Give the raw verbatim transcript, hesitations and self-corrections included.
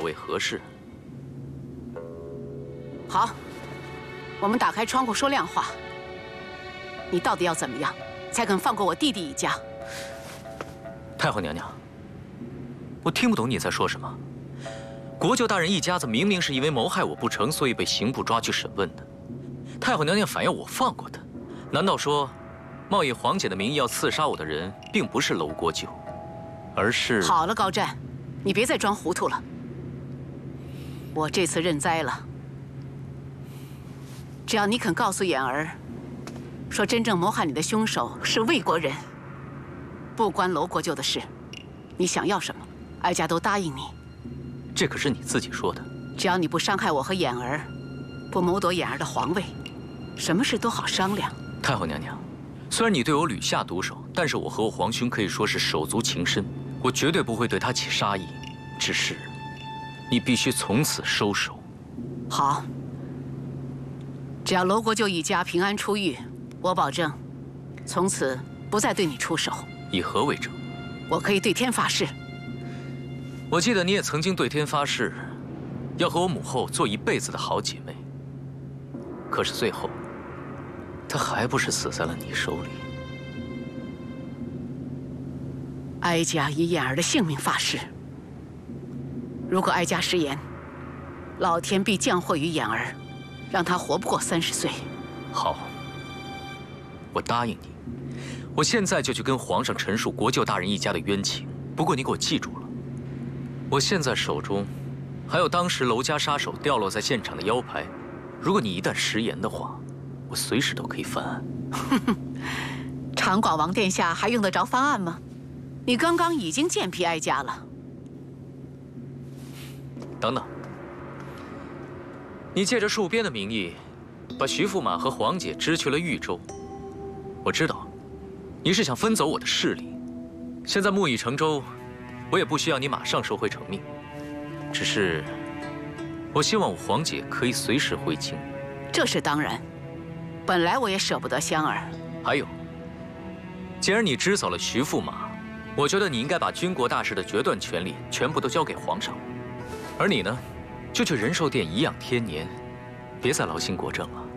为何事？ 好，我们打开窗户说亮话。你到底要怎么样，才肯放过我弟弟一家？ 太后娘娘，我听不懂你在说什么。国舅大人一家子明明是因为谋害我不成，所以被刑部抓去审问的。太后娘娘反要我放过他，难道说，冒以皇姐的名义要刺杀我的人，并不是娄国舅，而是…… 好了，高湛，你别再装糊涂了。我这次认栽了。只要你肯告诉眼儿，说真正谋害你的凶手是魏国人，不关娄国舅的事，你想要什么，哀家都答应你。 这可是你自己说的。 只要你不伤害我和眼儿，不谋夺眼儿的皇位，什么事都好商量。 太后娘娘，虽然你对我屡下毒手，但是我和我皇兄可以说是手足情深，我绝对不会对他起杀意。只是，你必须从此收手。 好，只要娄国舅一家平安出狱，我保证，从此不再对你出手。 以何为证？ 我可以对天发誓。 我记得你也曾经对天发誓，要和我母后做一辈子的好姐妹。可是最后，她还不是死在了你手里。 哀家以眼儿的性命发誓，如果哀家食言，老天必降祸于眼儿，让她活不过三十岁。 好，我答应你，我现在就去跟皇上陈述国舅大人一家的冤情。不过你给我记住了，我现在手中还有当时娄家杀手掉落在现场的腰牌，如果你一旦食言的话，我随时都可以翻案。 长广王殿下还用得着翻案吗？你刚刚已经践皮哀家了。 等等，你借着戍边的名义，把徐驸马和皇姐支去了豫州。我知道，你是想分走我的势力。现在木已成舟，我也不需要你马上收回成命，只是，我希望我皇姐可以随时回京。 这是当然，本来我也舍不得香儿。 还有，既然你支走了徐驸马，我觉得你应该把军国大事的决断权力全部都交给皇上，而你呢，就去仁寿殿颐养天年，别再劳心国政了。